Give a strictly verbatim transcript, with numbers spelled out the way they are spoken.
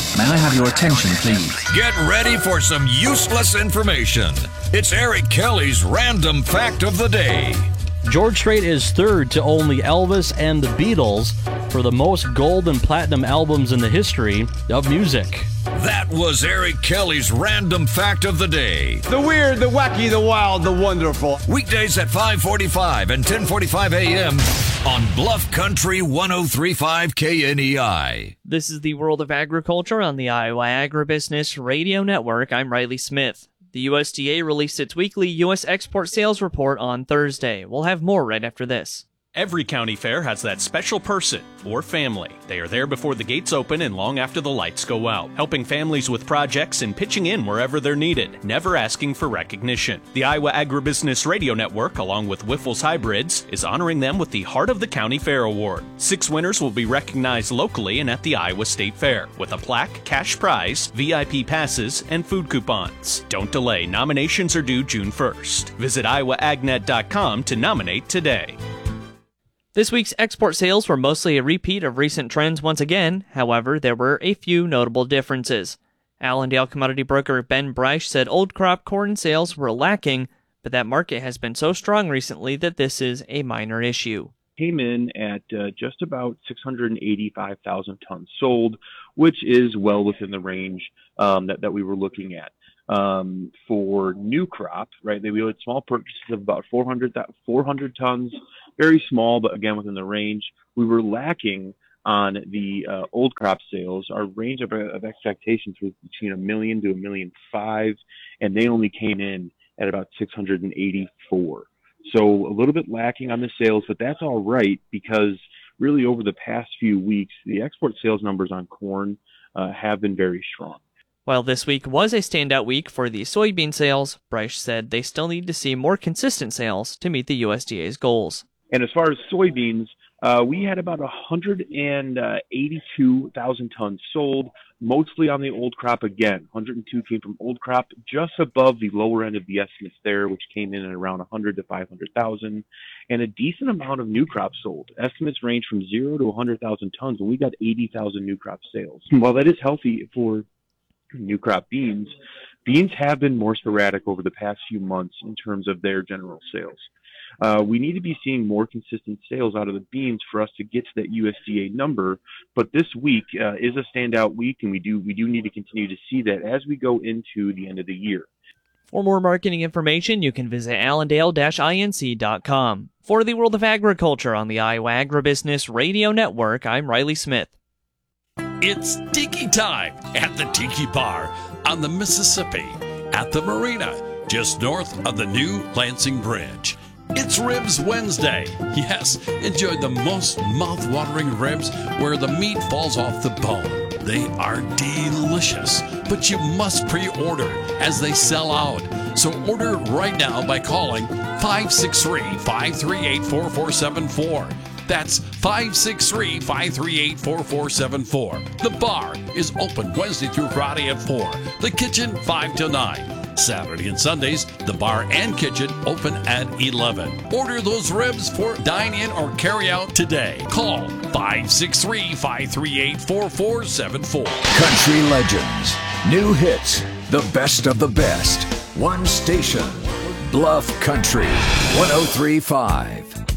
May I have your attention, please? Get ready for some useless information. It's Eric Kelly's Random Fact of the Day. George Strait is third to only Elvis and the Beatles for the most gold and platinum albums in the history of music. That was Eric Kelly's Random Fact of the Day. The weird, the wacky, the wild, the wonderful. Weekdays at five forty-five and ten forty-five a.m. on Bluff Country one oh three point five K N E I. This is the World of Agriculture on the Iowa Agribusiness Radio Network. I'm Riley Smith. The U S D A released its weekly U S export sales report on Thursday. We'll have more right after this. Every county fair has that special person or family. They are there before the gates open and long after the lights go out, helping families with projects and pitching in wherever they're needed, never asking for recognition. The Iowa Agribusiness Radio Network, along with Wyffels Hybrids, is honoring them with the Heart of the County Fair Award. Six winners will be recognized locally and at the Iowa State Fair, with a plaque, cash prize, V I P passes, and food coupons. Don't delay. Nominations are due June first. Visit iowa ag net dot com to nominate today. This week's export sales were mostly a repeat of recent trends once again. However, there were a few notable differences. Allendale commodity broker Ben Breisch said old crop corn sales were lacking, but that market has been so strong recently that this is a minor issue. Came in at uh, just about six hundred eighty-five thousand tons sold, which is well within the range um, that, that we were looking at. Um, for new crop, right, they, we had small purchases of about four hundred, four hundred tons, very small, but again within the range. We were lacking on the uh, old crop sales. Our range of, of expectations was between a million to a million five, and they only came in at about six hundred eighty-four. So a little bit lacking on the sales, but that's all right because really over the past few weeks, the export sales numbers on corn uh, have been very strong. While this week was a standout week for the soybean sales, Breisch said they still need to see more consistent sales to meet the U S D A's goals. And as far as soybeans, uh, we had about one hundred eighty-two thousand tons sold, mostly on the old crop again. one hundred two came from old crop, just above the lower end of the estimates there, which came in at around one hundred to five hundred thousand, and a decent amount of new crop sold. Estimates range from zero to one hundred thousand tons, and we got eighty thousand new crop sales. While that is healthy for new crop beans, beans have been more sporadic over the past few months in terms of their general sales. Uh, we need to be seeing more consistent sales out of the beans for us to get to that U S D A number. But this week uh, is a standout week, and we do we do need to continue to see that as we go into the end of the year. For more marketing information, you can visit allendale dash inc dot com. For the World of Agriculture on the Iowa Agribusiness Radio Network, I'm Riley Smith. It's Tiki time at the Tiki Bar on the Mississippi at the marina just north of the new Lansing Bridge. It's Ribs Wednesday. Yes, enjoy the most mouth-watering ribs where the meat falls off the bone. They are delicious, but you must pre-order as they sell out. So order right now by calling five six three, five three eight, four four seven four. That's five six three, five three eight, four four seven four. The bar is open Wednesday through Friday at four. The kitchen, five to nine. Saturday and Sundays, the bar and kitchen open at eleven. Order those ribs for dine-in or carry-out today. Call five six three, five three eight, four four seven four. Country legends, new hits, the best of the best. One station, Bluff Country one oh three point five.